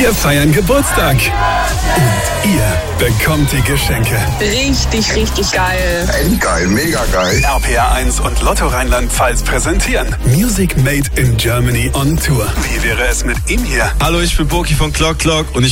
Wir feiern Geburtstag. Und ihr bekommt die Geschenke. Richtig, richtig geil. Endgeil, mega geil. RPR1 und Lotto Rheinland-Pfalz präsentieren Music Made in Germany on Tour. Wie wäre es mit ihm hier? Hallo, ich bin Boki von Clock Clock und